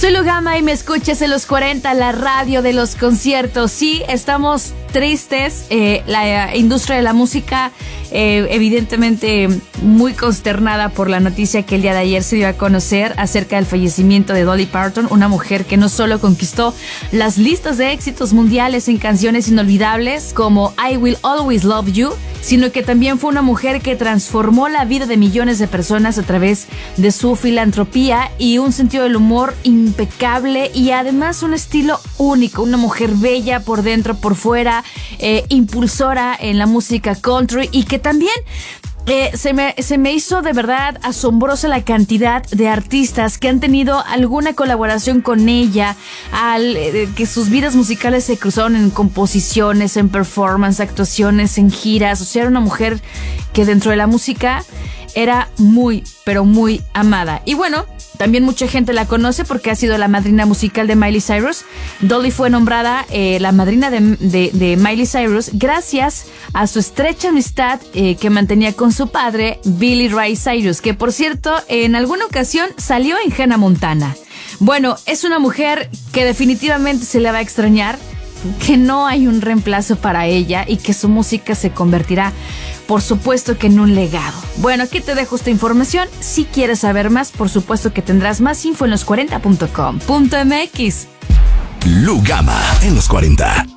Soy Lugama y me escuchas en los 40, la radio de los conciertos. Sí, estamos tristes. La industria de la música, evidentemente muy consternada por la noticia que el día de ayer se dio a conocer acerca del fallecimiento de Dolly Parton, una mujer que no solo conquistó las listas de éxitos mundiales en canciones inolvidables como I Will Always Love You, sino que también fue una mujer que transformó la vida de millones de personas a través de su filantropía y un sentido del humor impecable y además un estilo único, una mujer bella por dentro, por fuera, impulsora en la música country y que también se me hizo de verdad asombrosa la cantidad de artistas que han tenido alguna colaboración con ella, que sus vidas musicales se cruzaron en composiciones, en performance, actuaciones, en giras. O sea, era una mujer que dentro de la música era muy, pero muy amada. Y bueno, también mucha gente la conoce porque ha sido la madrina musical de Miley Cyrus. Dolly fue nombrada la madrina de Miley Cyrus gracias a su estrecha amistad que mantenía con su padre, Billy Ray Cyrus, que por cierto en alguna ocasión salió en Hannah Montana. Bueno, es una mujer que definitivamente se le va a extrañar, que no hay un reemplazo para ella y que su música se convertirá, por supuesto, que en un legado. Bueno, aquí te dejo esta información. Si quieres saber más, por supuesto que tendrás más info en los40.com.mx. Lugama en los 40.